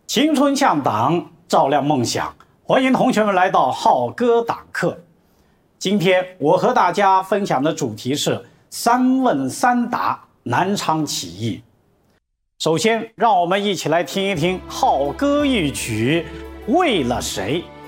青春向党，照亮梦想。欢迎同学们来到浩哥党课。今天我和大家分享的主题是三问三答南昌起义。首先，让我们一起来听一听浩哥一曲《为了谁》。